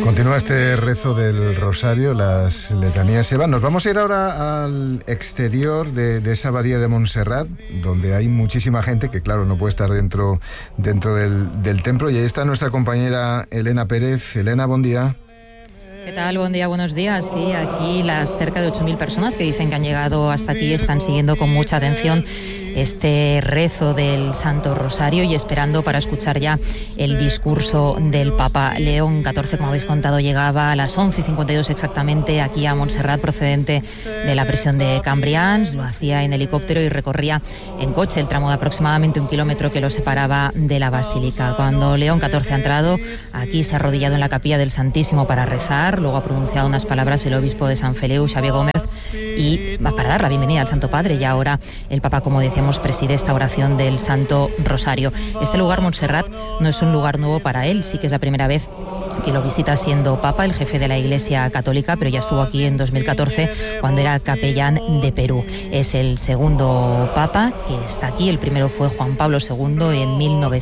Continúa este rezo del Rosario, las letanías. Eva, nos vamos a ir ahora al exterior de esa abadía de Montserrat, donde hay muchísima gente que, claro, no puede estar dentro del templo. Y ahí está nuestra compañera Elena Pérez. Elena, buen día. ¿Qué tal? Buen día, buenos días. Sí, aquí las cerca de 8.000 personas que dicen que han llegado hasta aquí están siguiendo con mucha atención este rezo del Santo Rosario y esperando para escuchar ya el discurso del Papa. León XIV, como habéis contado, llegaba a las 11:52 exactamente aquí a Montserrat, procedente de la prisión de Cambrians. Lo hacía en helicóptero y recorría en coche el tramo de aproximadamente 1 kilómetro que lo separaba de la Basílica. Cuando León XIV ha entrado, aquí se ha arrodillado en la capilla del Santísimo para rezar. Luego ha pronunciado unas palabras el obispo de San Feliu, Xavier Gómez, y va para dar la bienvenida al Santo Padre. Y ahora el Papa, como decíamos, preside esta oración del Santo Rosario. Este lugar, Montserrat, no es un lugar nuevo para él. Sí que es la primera vez que lo visita siendo Papa, el jefe de la Iglesia Católica, pero ya estuvo aquí en 2014 cuando era capellán de Perú. Es el segundo Papa que está aquí. El primero fue Juan Pablo II en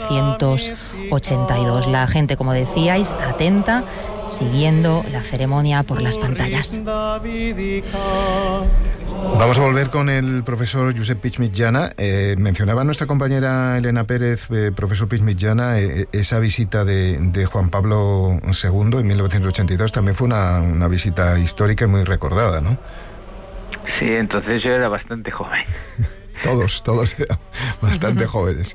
1982. La gente, como decíais, atenta, siguiendo la ceremonia por las pantallas. Vamos a volver con el profesor Josep Puig Mitjana. Mencionaba nuestra compañera Elena Pérez, profesor Puig Mitjana, esa visita de Juan Pablo II en 1982 también fue una visita histórica y muy recordada, ¿no? Sí, entonces yo era bastante joven. Todos eran bastante jóvenes.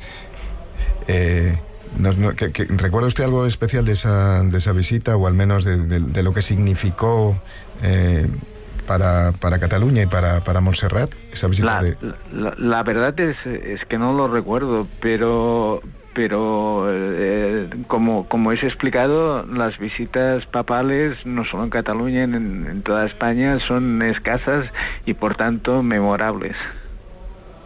¿Recuerda usted algo especial de esa visita, o al menos de lo que significó para Cataluña y para Montserrat, esa visita? La verdad es que no lo recuerdo, pero como es explicado, las visitas papales, no solo en Cataluña, en toda España, son escasas y por tanto memorables.